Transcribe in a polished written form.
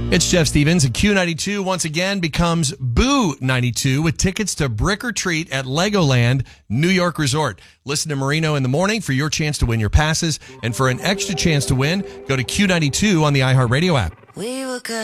It's Jeff Stevens, and Q92 once again becomes Boo 92 with tickets to Brick or Treat at Legoland New York Resort. Listen to Marino in the morning for your chance to win your passes, and for an extra chance to win, go to Q92 on the iHeartRadio app.